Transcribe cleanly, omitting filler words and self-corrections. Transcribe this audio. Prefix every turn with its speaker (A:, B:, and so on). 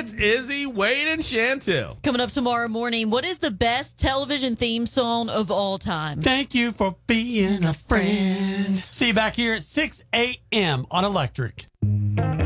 A: It's Izzy, Wade, and Chantel.
B: Coming up tomorrow morning, what is the best television theme song of all time?
C: Thank you for being a friend. See you back here at 6 a.m. on Electric.